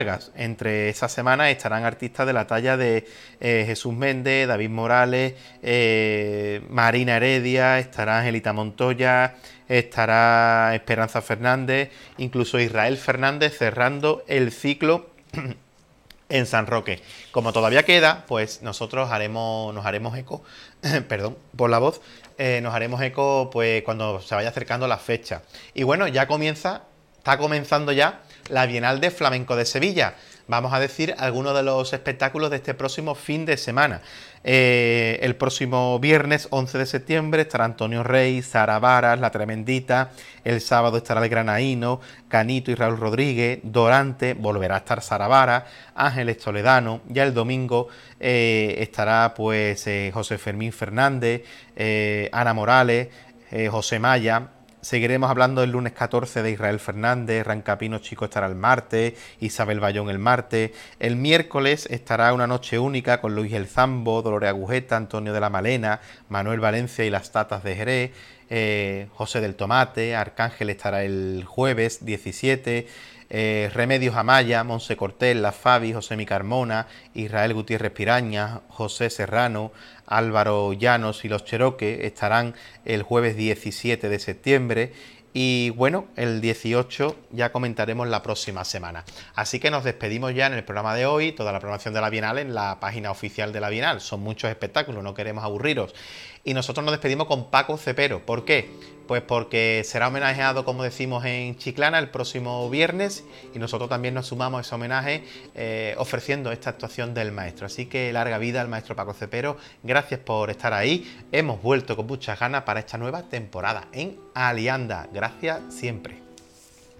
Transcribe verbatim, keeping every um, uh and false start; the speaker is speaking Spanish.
Entre esas semanas estarán artistas de la talla de eh, Jesús Méndez, David Morales, eh, Marina Heredia, estará Angelita Montoya, estará Esperanza Fernández, incluso Israel Fernández cerrando el ciclo en San Roque. Como todavía queda, pues nosotros haremos, nos haremos eco, perdón por la voz, eh, nos haremos eco pues cuando se vaya acercando la fecha. Y bueno, ya comienza, está comenzando ya la Bienal de Flamenco de Sevilla. Vamos a decir algunos de los espectáculos de este próximo fin de semana. Eh, el próximo viernes once de septiembre estará Antonio Rey, Sara Varas, La Tremendita. El sábado estará el Granaíno, Canito y Raúl Rodríguez. Dorante, volverá a estar Sara Varas, Ángeles Toledano. Ya el domingo eh, estará pues eh, José Fermín Fernández, eh, Ana Morales, eh, José Maya. Seguiremos hablando el lunes catorce de Israel Fernández, Rancapino Chico estará el martes, Isabel Bayón el martes. El miércoles estará Una Noche Única con Luis El Zambo, Dolores Agujeta, Antonio de la Malena, Manuel Valencia y las Tatas de Jerez, eh, José del Tomate. Arcángel estará el jueves diecisiete. Eh, Remedios Amaya, Monse Cortés, La Fabi, José Mi Carmona, Israel Gutiérrez Piraña, José Serrano, Álvaro Llanos y los Cheroque estarán el jueves diecisiete de septiembre. Y bueno, el dieciocho ya comentaremos la próxima semana. Así que nos despedimos ya en el programa de hoy. Toda la programación de la Bienal en la página oficial de la Bienal. Son muchos espectáculos, no queremos aburriros. Y nosotros nos despedimos con Paco Cepero. ¿Por qué? Pues porque será homenajeado, como decimos, en Chiclana el próximo viernes. Y nosotros también nos sumamos a ese homenaje eh, ofreciendo esta actuación del maestro. Así que larga vida al maestro Paco Cepero. Gracias por estar ahí. Hemos vuelto con muchas ganas para esta nueva temporada en Alianda. Gracias siempre.